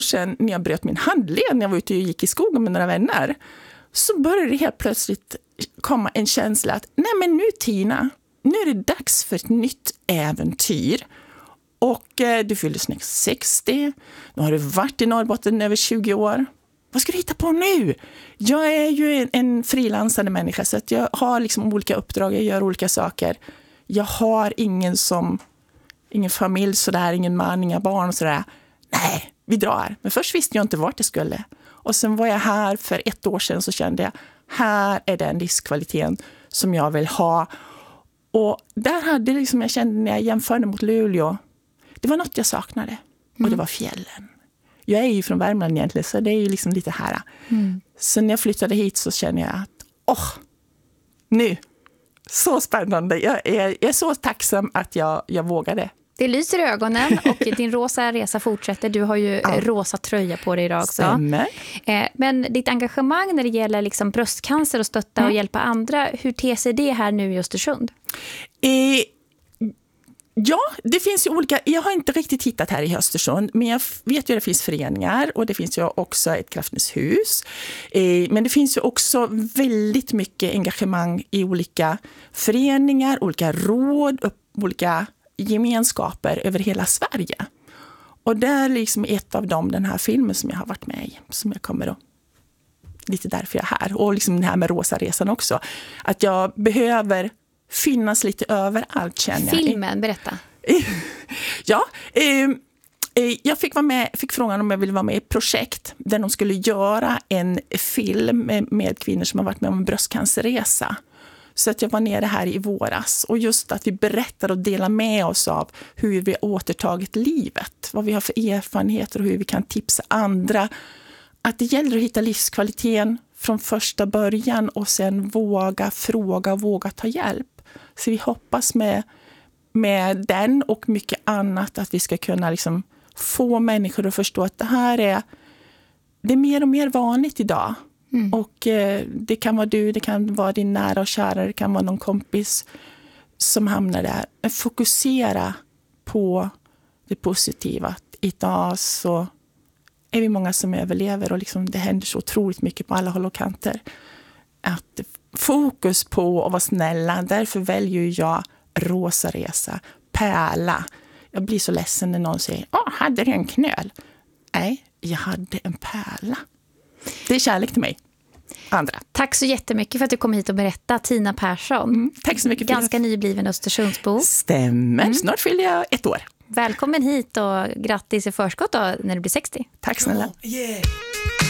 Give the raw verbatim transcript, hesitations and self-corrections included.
Sen när jag bröt min handled när jag var ute och gick i skogen med några vänner, så började det helt plötsligt komma en känsla att nej men nu Tina, nu är det dags för ett nytt äventyr. Och eh, du fyller snart sextio, nu har du varit i Norrbotten över tjugo år. Vad ska du hitta på nu? Jag är ju en, en frilansande människa, så att jag har liksom olika uppdrag, jag gör olika saker. Jag har ingen som, ingen familj sådär, ingen man, inga barn och sådär. Nej, vi drar. Men först visste jag inte vart jag skulle. Och sen var jag här för ett år sedan, så kände jag, här är den livskvaliteten som jag vill ha. Och där hade liksom, jag kände när jag jämförde mot Luleå, det var något jag saknade. Och det var fjällen. Jag är ju från Värmland egentligen, så det är ju liksom lite här. Mm. Så när jag flyttade hit så kände jag att, åh, nu, så spännande. Jag är, jag är så tacksam att jag, jag vågade. Det lyser i ögonen och din rosa resa fortsätter. Du har ju ja. rosa tröja på dig idag också. Stämmer. Men ditt engagemang när det gäller liksom bröstcancer och stötta mm. och hjälpa andra, hur ter sig det här nu i Östersund? Eh, ja, det finns ju olika. Jag har inte riktigt hittat här i Östersund, men jag vet ju att det finns föreningar och det finns ju också ett Kraftens hus. Eh, men det finns ju också väldigt mycket engagemang i olika föreningar, olika råd, olika gemenskaper över hela Sverige. Och det är liksom ett av dem, den här filmen som jag har varit med i, som jag kommer att, lite därför jag är här. Och liksom det här med Rosa resan också. Att jag behöver finnas lite överallt, känner jag. Filmen, berätta. Ja, eh, jag fick, vara med, fick frågan om jag ville vara med i ett projekt där de skulle göra en film med, med kvinnor som har varit med om en bröstcancerresa. Så att jag var nere här i våras, och just att vi berättar och delar med oss av hur vi har återtagit livet, vad vi har för erfarenheter och hur vi kan tipsa andra. Att det gäller att hitta livskvaliteten från första början och sen våga fråga och våga ta hjälp. Så vi hoppas med, med den och mycket annat att vi ska kunna liksom få människor att förstå att det här är, det är mer och mer vanligt idag. Mm. Och eh, det kan vara du, det kan vara din nära och kära, det kan vara någon kompis som hamnar där. Men fokusera på det positiva. Idag så är vi många som överlever och liksom det händer så otroligt mycket på alla håll och kanter. Att fokus på att vara snälla, därför väljer jag Rosa resa, pärla. Jag blir så ledsen när någon säger, åh, hade du en knöl? Nej, jag hade en pärla. Det är kärlek till mig. Andra. Tack så jättemycket för att du kom hit och berättade, Tina Persson. Mm, tack så mycket. Ganska nybliven Östersundsbo. Stämmer, mm. Snart fyller jag ett år. Välkommen hit och grattis i förskott då när du blir sextio. Tack snälla. Oh, yeah.